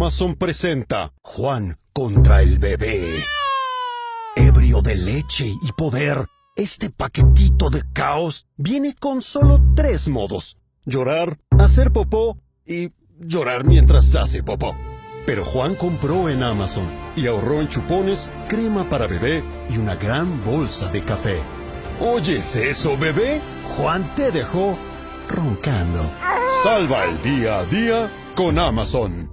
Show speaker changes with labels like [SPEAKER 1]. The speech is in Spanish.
[SPEAKER 1] Amazon presenta Juan contra el bebé. Ebrio de leche y poder, este paquetito de caos viene con solo 3 modos: llorar, hacer popó y llorar mientras hace popó. Pero Juan compró en Amazon y ahorró en chupones, crema para bebé y una gran bolsa de café. ¿Oyes eso, bebé? Juan te dejó roncando. Salva el día a día con Amazon.